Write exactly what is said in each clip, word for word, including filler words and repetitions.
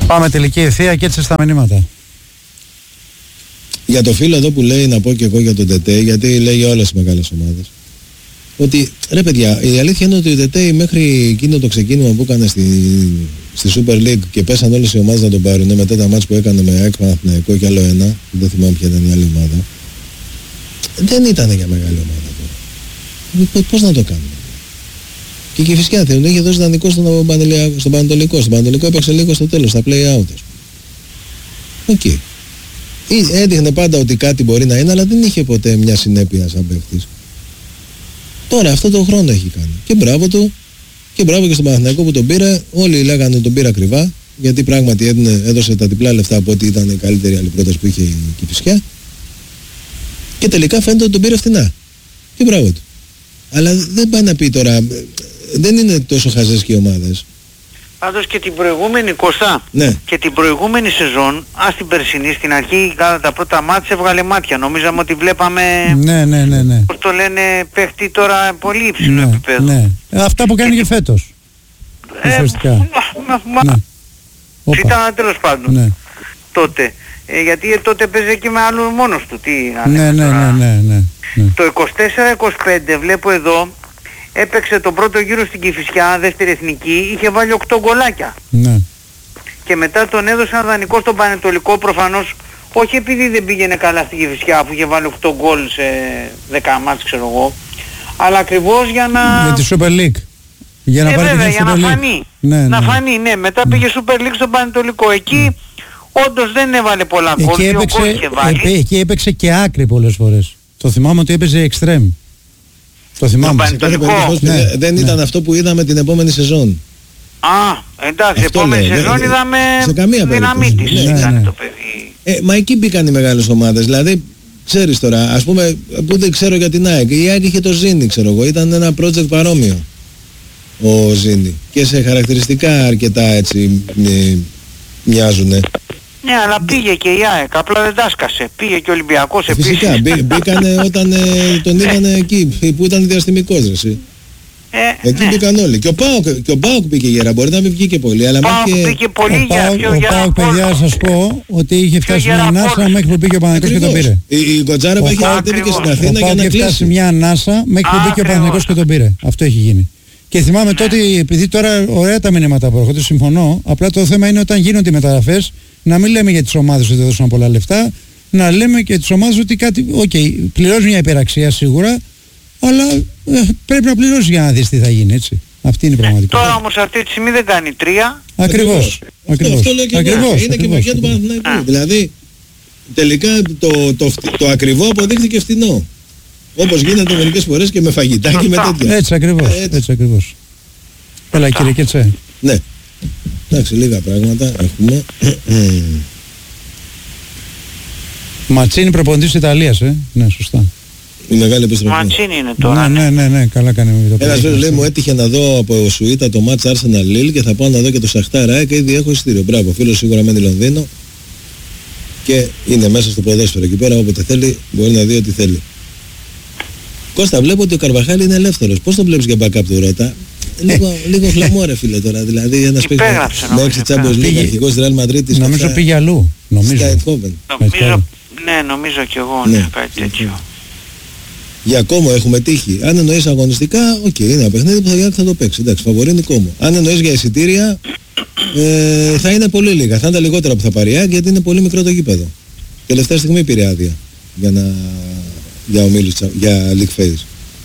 Πάμε τελική ευθεία και έτσι στα μηνύματα. Για το φίλο εδώ που λέει, να πω και εγώ για τον Τετέ, γιατί λέει για όλες τις μεγάλες ομάδες, ότι ρε παιδιά, η αλήθεια είναι ότι ο Τετέ μέχρι εκείνο το ξεκίνημα που έκανε στη, στη Super League και πέσαν όλες οι ομάδες να τον πάρουν, μετά τα μάτς που έκανε με ΑΕΚ Παναθηναϊκό και άλλο ένα, δεν θυμάμαι ποια ήταν η άλλη ομάδα, δεν ήταν για μεγάλη ομάδα τώρα. Πώς να το κάνουμε. Και η Κηφισιά θέλουν, είχε δώσει δανεικό στον Πανετολικό. Στον Πανετολικό έπαιξε λίγο στο τέλος, στα play-out. Οκ. Okay. Έδειχνε πάντα ότι κάτι μπορεί να είναι, αλλά δεν είχε ποτέ μια συνέπεια σαν παίκτης. Τώρα αυτό το χρόνο έχει κάνει. Και μπράβο του, και μπράβο και στον Παναθηναϊκό που τον πήρε. Όλοι λέγανε ότι τον πήρε ακριβά, γιατί πράγματι έδινε, έδωσε τα διπλά λεφτά από ότι ήταν η καλύτερη άλλη πρόταση που είχε η Κηφισιά. Και τελικά φαίνεται ότι τον πήρε φθηνά. Και μπράβο του. Αλλά δεν πάει να πει τώρα, δεν είναι τόσο χαζές και οι ομάδες. Πάντως και την προηγούμενη Κωστά, ναι. και την προηγούμενη σεζόν, ας την περσινή, στην αρχή κατά τα πρώτα μάτς έβγαλε μάτια. Νομίζαμε ότι βλέπαμε, ναι, ναι, ναι, ναι. πώς το λένε, παίχτη τώρα πολύ υψηλό ναι, επίπεδο. Ναι. Αυτά που κάνει και, και φέτος. Ε, ουσιαστικά. Μα, ναι. ήταν τέλος πάντων. Ναι. Τότε. Ε, γιατί ε, τότε παίζει εκεί με άλλους μόνος του. Τι, ναι, ναι, ναι, ναι, ναι, ναι. Το είκοσι τέσσερα είκοσι πέντε βλέπω εδώ, έπαιξε τον πρώτο γύρο στην Κηφισιά, δεύτερη εθνική, είχε βάλει οκτώ γκολάκια. Ναι. Και μετά τον έδωσαν δανεικό στον Πανετολικό, προφανώς, όχι επειδή δεν πήγαινε καλά στην Κηφισιά, αφού είχε βάλει οκτώ γκολ σε δέκα μάτς, ξέρω εγώ, αλλά ακριβώς για να... Με τη Super League. Για να ε, πάρει βέβαια, τη για Super να League. φανεί. Ναι, να ναι. φανεί, ναι. Μετά mm. πήγε Super League στον Πανετολικό. Εκεί mm. όντως δεν έβαλε πολλά γκολ. Εκεί έπαιξε, ε, εκεί έπαιξε και άκρη πολλές φορές. Το θυμάμαι ότι έπαιζε extreme. Το θυμάμαι. Σε κάθε περίπτωση ναι, δεν ναι. ήταν αυτό που είδαμε την επόμενη σεζόν. Α, εντάξει, αυτό επόμενη λέω, σεζόν ναι, είδαμε δυναμίτης ναι, ήταν ναι. το παιδί. Ε, μα εκεί μπήκαν οι μεγάλες ομάδες. Δηλαδή, ξέρεις τώρα, ας πούμε, που δεν ξέρω για την ΑΕΚ. Η ΑΕΚ είχε το Ζήνη, ξέρω εγώ. Ήταν ένα project παρόμοιο ο Ζήνη. Και σε χαρακτηριστικά αρκετά έτσι μι, μοιάζουνε. Ναι, αλλά πήγε και η ΑΕΚ, απλά δεν τάσκασε. Πήγε και ο Ολυμπιακός επίσης. Φυσικά, μπή, μπήκανε όταν ε, τον είδανε εκεί, που ήταν διαστημικός, ρε. Ε, εκεί ναι. μπήκαν όλοι. Και ο Πάοκ, και ο Πάοκ πήγε γέρα, μπορεί να μην βγήκε πολύ, αλλά Πάοκ και... πήγε πολύ ο για πιο γέρα. Ο Πάοκ, παιδιά, σας πω ότι είχε φτάσει μια ανάσα μέχρι που πήγε ο Παναθηναϊκός και τον πήρε. Η, η Κοτζάρα που έχει ανατέβει και στην Αθήνα για να κλείσει. Είχε φτάσει μια ανάσα μέχρι που πήγε ο Παναθηναϊκός και τον πήρε. Αυτό έχει γίνει. Και θυμάμαι ναι. τότε, επειδή τώρα ωραία τα μηνύματα που έρχονται, συμφωνώ, απλά το θέμα είναι όταν γίνονται οι μεταγραφές, να μην λέμε για τις ομάδες ότι δώσαν πολλά λεφτά, να λέμε και τις ομάδες ότι κάτι, οκ, okay, πληρώσει μια υπεραξία σίγουρα, αλλά ε, πρέπει να πληρώσει για να δεις τι θα γίνει, έτσι. Αυτή είναι η πραγματικότητα. Τώρα όμως αυτή τη στιγμή δεν κάνει τρία. Ακριβώς. Ακριβώς. Αυτό, αυτό λέω και ακριβώς, εγώ. Είναι ακριβώς, και η μαχία του Παναθηναϊκού. Δηλαδή, τελικά το, το, το, το, το ακριβό αποδείχθηκε φθηνό. Όπως γίνεται μερικές φορές και με φαγητά και με τέτοια. Έτσι ακριβώς. Έτσι, έτσι ακριβώς. Έλα κύριε Κέτσε. Ναι. Εντάξει, λίγα πράγματα έχουμε. Ματσίνη προπονητής της Ιταλίας, ε. Ναι, σωστά. Η μεγάλη επιστροφή. Ματσίνη είναι τώρα. Ναι, ναι, ναι, ναι, καλά κάνει με το Ένας φίλος λέει μου έτυχε να δω από Σουήτα το μάτς Arsenal Lille και θα πάω να δω και το Σαχτάρ ΑΕΚ και ήδη έχω εισιτήριο. Μπράβο, φίλος σίγουρα μένει Λονδίνο και είναι μέσα στο ποδόσφαιρο εκεί πέρα, όποτε θέλει μπορεί να δει ό,τι θέλει. Κώστα, βλέπω ότι ο Καρβαχάλ είναι ελεύθερος. Πώς τον βλέπεις για backup του Ρώτα? Λίγο, λίγο χλαμό ρε φίλε τώρα. Δηλαδή ένας παίκτης με έξι Champions League αρχηγός Real Madrid. Νομίζω πήγε αλλού. Νομίζω. Νομίζω, ναι, νομίζω κι εγώ, ναι, κάτι τέτοιο. Για Κόμο έχουμε τύχει. Αν εννοείς αγωνιστικά, οκ, okay, είναι ένα παιχνίδι που θα, θα το παίξει. Εντάξει, φαβορεί είναι Κόμο. Αν εννοείς για εισιτήρια, ε, θα είναι πολύ λίγα. Θα είναι τα λιγότερα που θα πάρει ΑΕΚ γιατί είναι πολύ μικρό το γήπεδο. Τελευταία στιγμή πήρε άδεια για, να, για, ομίλους, για League Phase.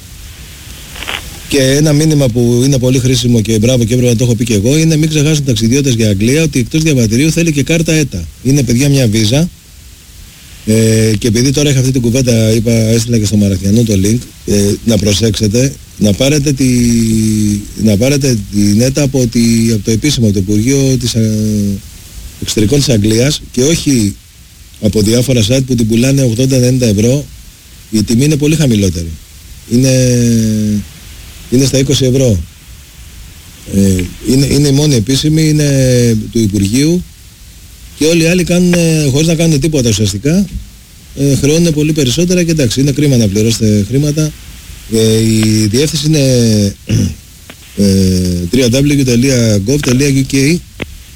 Και ένα μήνυμα που είναι πολύ χρήσιμο και μπράβο και έπρεπε να το έχω πει και εγώ είναι μην ξεχάσουν ταξιδιώτες για Αγγλία ότι εκτός διαβατηρίου θέλει και κάρτα ΕΤΑ. Είναι παιδιά μια βίζα. Ε, και επειδή τώρα είχα αυτή την κουβέντα, είπα, έστειλα και στο Μαραθιανό το link, ε, να προσέξετε, να πάρετε, τη, να πάρετε την ΕΤΑ από, τη, από το επίσημο, από το Υπουργείο της ε, Εξωτερικών της Αγγλίας και όχι από διάφορα site που την πουλάνε ογδόντα με ενενήντα ευρώ, η τιμή είναι πολύ χαμηλότερη. Είναι, είναι στα είκοσι ευρώ. Ε, είναι, είναι η μόνη επίσημη, είναι του Υπουργείου. Και όλοι οι άλλοι κάνουν, χωρίς να κάνουν τίποτα ουσιαστικά, ε, χρεώνουν πολύ περισσότερα και εντάξει, είναι κρίμα να πληρώσετε χρήματα. Ε, η διεύθυνση είναι ε, double-u double-u double-u τελεία gov τελεία u k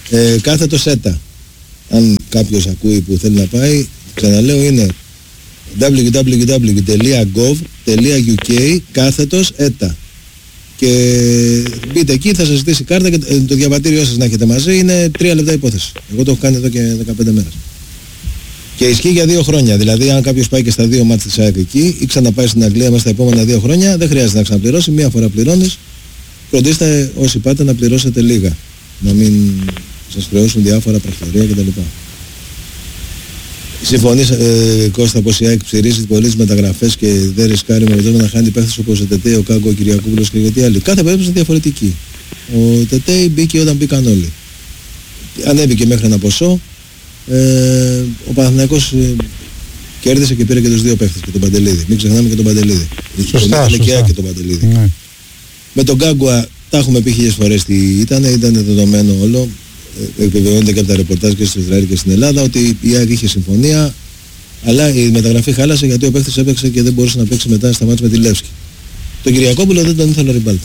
Ε, κάθετος ΕΤΑ. Αν κάποιος ακούει που θέλει να πάει, ξαναλέω είναι double-u double-u double-u τελεία gov τελεία uk κάθετος ΕΤΑ. Και μπείτε εκεί, θα σας ζητήσει κάρτα και το διαβατήριό σας να έχετε μαζί, είναι τρία λεπτά υπόθεση. Εγώ το έχω κάνει εδώ και δεκαπέντε μέρες. Και ισχύει για δύο χρόνια. Δηλαδή, αν κάποιος πάει και στα δύο μάτς της ΑΕΚ εκεί ή ξαναπάει στην Αγγλία μέσα στα επόμενα δύο χρόνια, δεν χρειάζεται να ξαναπληρώσει. Μία φορά πληρώνεις. Φροντίστε όσοι πάτε να πληρώσετε λίγα. Να μην σας χρεώσουν διάφορα πρακτορία κτλ. Συμφωνείς, ε, Κώστα, πως η ΑΕΚ ψηρίζει πολλές τις μεταγραφές και δεν ρισκάρει με αποτέλεσμα να χάνει παίχτες όπως ο Τετέι, ο Κάγκο, ο Κυριακόπουλος και γιατί άλλοι. Κάθε περίπτωση είναι διαφορετική. Ο Τετέι μπήκε όταν μπήκαν όλοι. Ανέβηκε μέχρι ένα ποσό. Ε, ο Παναθηναϊκός ε, κέρδισε και πήρε και τους δύο παίχτες και τον Παντελίδη. Μην ξεχνάμε και τον Παντελίδη. Σωστά, σωστά. Και, και τον Παντελίδη. Ναι. Με τον Κάγκουα τα έχουμε πει χίλιες φορές τι ήταν, ήταν δεδομένο όλο. Ε, επιβεβαιώνεται και από τα ρεπορτάζ και στο Ισραήλ και στην Ελλάδα ότι η ΑΕΚ είχε συμφωνία, αλλά η μεταγραφή χάλασε γιατί ο παίχτης έπαιξε και δεν μπορούσε να παίξει μετά στα μάτς με τη Λεύσκη. Τον Κυριακόπουλο δεν τον ήθελε ο Ριμπάλτα.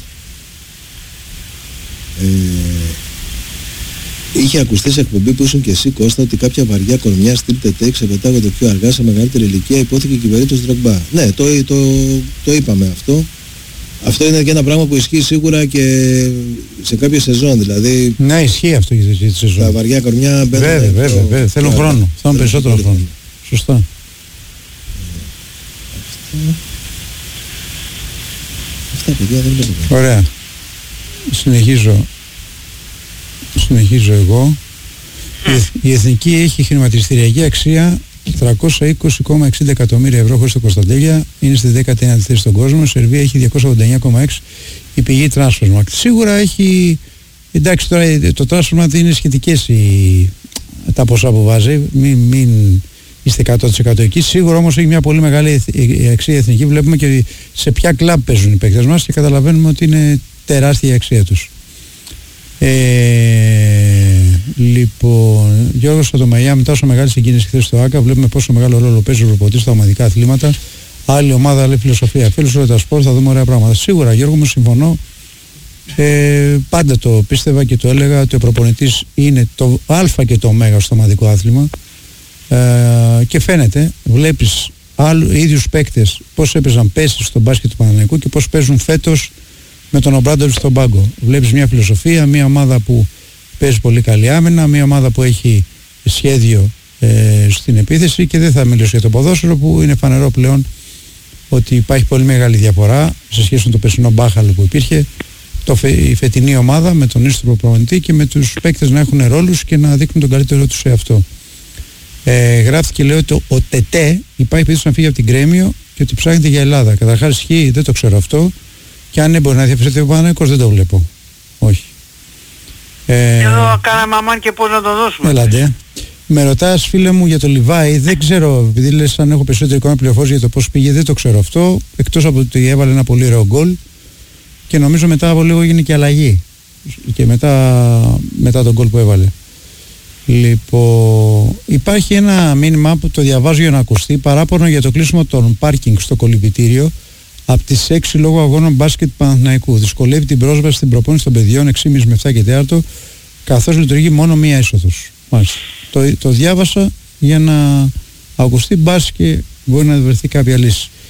Ε, Είχε ακουστεί σε εκπομπή που ήσουν και εσύ, Κώστα, ότι κάποια βαριά κορμιά στυλ Τετέι ξεπετάγονται πιο αργά σε μεγαλύτερη ηλικία, υπόθηκε και η περίπτωση Ντρογκμπά. Ναι, το, το, το είπαμε αυτό. Αυτό είναι και ένα πράγμα που ισχύει σίγουρα και σε κάποια σεζόν. Δηλαδή, ναι, ισχύει αυτό για τη σεζόν. Τα βαριά κορμιά μπαίνουν. Βέβαια, βέβαια, βέβαια. Θέλουν χρόνο. Θέλουν περισσότερο χρόνο. χρόνο. Σωστά. Αυτά. Αυτά, παιδιά, δεν βλέπω. Ωραία. Συνεχίζω. Συνεχίζω εγώ. Η, η Εθνική έχει χρηματιστηριακή αξία τριακόσια είκοσι κόμμα εξήντα εκατομμύρια ευρώ χωρίς το Κωνσταντέλια. Είναι στη δέκατη ένατη θέση στον κόσμο. Η Σερβία έχει διακόσια ογδόντα εννιά κόμμα έξι η πηγή Transfermarkt. Σίγουρα έχει. Εντάξει, τώρα το Transfermarkt είναι σχετικές οι, τα ποσά που βάζει. Μην, μην είστε εκατό τοις εκατό εκεί. Σίγουρα όμως έχει μια πολύ μεγάλη αξία η Εθνική. Βλέπουμε και σε ποια κλαμπ παίζουν οι παίκτες μας και καταλαβαίνουμε ότι είναι τεράστια η αξία τους. Ε, λοιπόν, Γιώργος Σωτομαγιά, μετά όσο μεγάλη συγκίνηση χθες στο ΆΚΑ, βλέπουμε πόσο μεγάλο ρόλο παίζει ο προπονητής στα ομαδικά αθλήματα. Άλλη ομάδα, άλλη φιλοσοφία. Φίλους όλα τα σπορ, θα δούμε ωραία πράγματα. Σίγουρα, Γιώργο μου, συμφωνώ. Ε, πάντα το πίστευα και το έλεγα ότι ο προπονητής είναι το α και το ω στο ομαδικό άθλημα. Ε, και φαίνεται, βλέπεις άλλου, ίδιους παίκτες πώς έπαιζαν πέρσι στο μπάσκετ του Παναθηναϊκού και πώς παίζουν φέτος με τον Ομπράντοβιτς στον πάγκο. Βλέπεις μια φιλοσοφία, μια ομάδα που παίζει πολύ καλή άμυνα, μια ομάδα που έχει σχέδιο ε, στην επίθεση και δεν θα μιλήσω για το ποδόσφαιρο που είναι φανερό πλέον ότι υπάρχει πολύ μεγάλη διαφορά σε σχέση με το περσινό μπάχαλο που υπήρχε. Το φε, η φετινή ομάδα με τον ίστρο προπονητή και με τους παίκτες να έχουν ρόλους και να δείχνουν τον καλύτερό τους σε αυτό. Ε, γράφτηκε, λέει, ότι ο Τετέ υπάρχει περίπτωση να φύγει από την Κρέμιο και ότι ψάχνεται για Ελλάδα. Καταρχάς ισχύει, δεν το ξέρω αυτό. Και αν δεν μπορεί να διαπιστωθεί ο Παναθηναϊκός, δεν το βλέπω. Όχι. Ε, Εδώ κάναμε αμάν και πώς να το δώσουμε. Έλατε. Με ρωτάς, φίλε μου, για το Λιβάι, δεν ξέρω, επειδή λες αν έχω περισσότερη εικόνα πληροφόρηση για το πώς πήγε, δεν το ξέρω αυτό. Εκτός από ότι έβαλε ένα πολύ ωραίο γκολ και νομίζω μετά από λίγο έγινε και αλλαγή. Και μετά, μετά τον γκολ που έβαλε. Λοιπόν, υπάρχει ένα μήνυμα που το διαβάζω για να ακουστεί, παράπονο για το κλείσιμο των πάρκινγκ στο κολυμπητήριο από τις έξι λόγω αγώνων μπάσκετ Παναθηναϊκού. Δυσκολεύει την πρόσβαση στην προπόνηση των παιδιών έξι και μισή με επτά και τέταρτο, καθώς λειτουργεί μόνο μία είσοδος. Μάλιστα. Το, το διάβασα για να ακουστεί, μπας και μπορεί να βρεθεί κάποια λύση.